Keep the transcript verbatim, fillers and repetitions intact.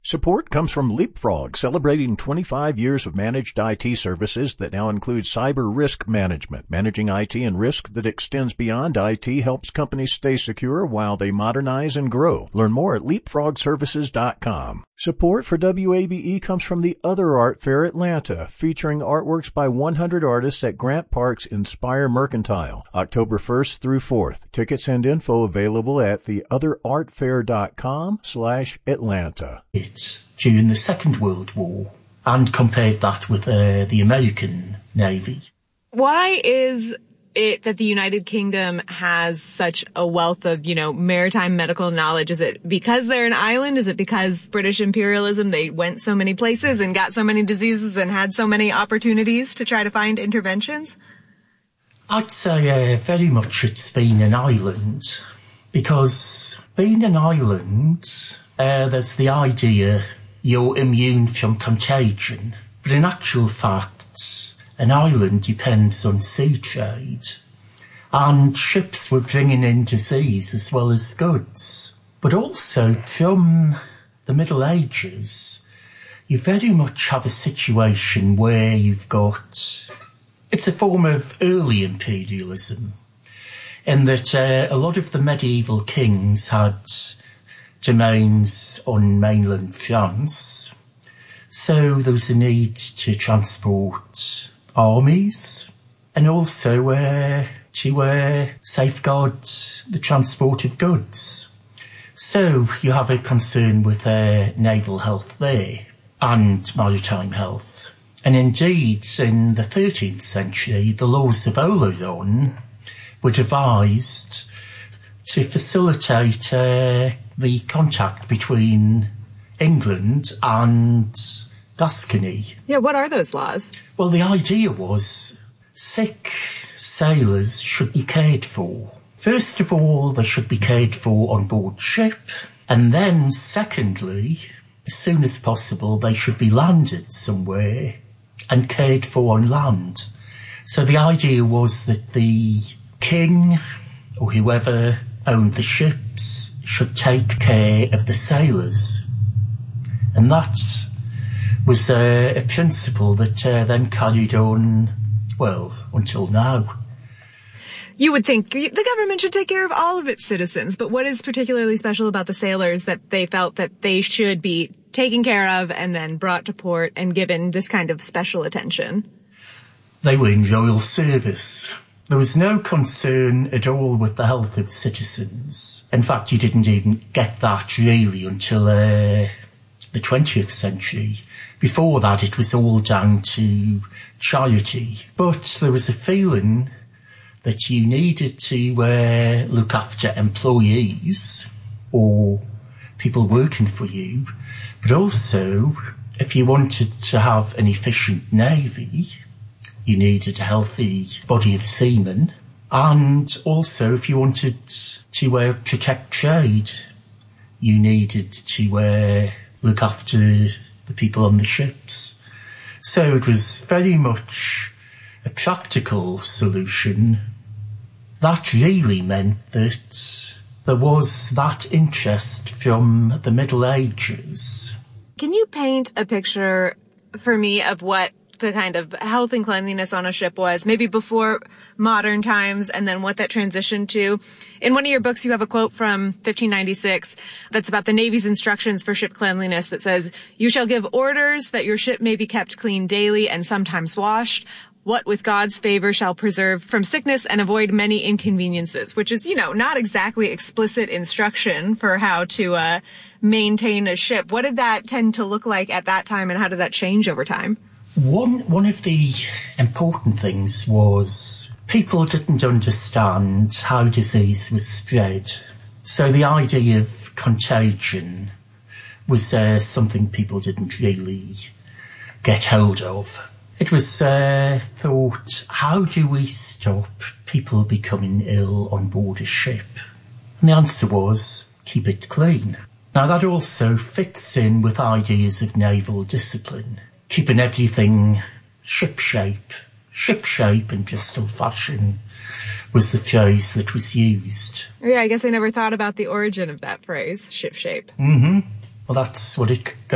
Support comes from Leapfrog, celebrating twenty-five years of managed I T services that now include cyber risk management. Managing I T and risk that extends beyond I T helps companies stay secure while they modernize and grow. Learn more at leapfrog services dot com. Support for W A B E comes from the Other Art Fair Atlanta, featuring artworks by one hundred artists at Grant Park's Inspire Mercantile, October first through fourth. Tickets and info available at the other art fair dot com slash Atlanta. It's during the Second World War, and compared that with uh, the American Navy. Why is it that the United Kingdom has such a wealth of, you know, maritime medical knowledge? Is it because they're an island? Is it because British imperialism, they went so many places and got so many diseases and had so many opportunities to try to find interventions? I'd say uh, very much it's being an island, because being an island, uh, there's the idea you're immune from contagion, but in actual fact, an island depends on sea trade, and ships were bringing in disease as well as goods. But also, from the Middle Ages, you very much have a situation where you've got... It's a form of early imperialism, in that uh, a lot of the medieval kings had domains on mainland France, so there was a need to transport armies, and also uh, to uh, safeguard the transport of goods. So you have a concern with uh, naval health there, and maritime health. And indeed, in the thirteenth century, the laws of Oleron were devised to facilitate uh, the contact between England and Gascony. Yeah, what are those laws? Well, the idea was sick sailors should be cared for. First of all, they should be cared for on board ship, and then secondly, as soon as possible, they should be landed somewhere and cared for on land. So the idea was that the king or whoever owned the ships should take care of the sailors. And that was uh, a principle that uh, then carried on, well, until now. You would think the government should take care of all of its citizens, but what is particularly special about the sailors that they felt that they should be taken care of and then brought to port and given this kind of special attention? They were in royal service. There was no concern at all with the health of citizens. In fact, you didn't even get that really until uh, the twentieth century. Before that, it was all down to charity. But there was a feeling that you needed to uh, look after employees or people working for you, but also, if you wanted to have an efficient navy, you needed a healthy body of seamen, and also, if you wanted to uh, protect trade, you needed to uh, look after the people on the ships. So it was very much a practical solution. That really meant that there was that interest from the Middle Ages. Can you paint a picture for me of what the kind of health and cleanliness on a ship was, maybe before modern times, and then what that transitioned to? In one of your books, you have a quote from fifteen ninety-six that's about the Navy's instructions for ship cleanliness that says, "You shall give orders that your ship may be kept clean daily and sometimes washed. What with God's favor shall preserve from sickness and avoid many inconveniences," which is, you know, not exactly explicit instruction for how to uh, maintain a ship. What did that tend to look like at that time, and how did that change over time? One, one of the important things was people didn't understand how disease was spread. So the idea of contagion was uh, something people didn't really get hold of. It was uh, thought, how do we stop people becoming ill on board a ship? And the answer was, keep it clean. Now that also fits in with ideas of naval discipline, keeping everything ship-shape. Ship-shape in Bristol fashion was the phrase that was used. Yeah, I guess I never thought about the origin of that phrase, ship-shape. Mm-hmm. Well, that's what it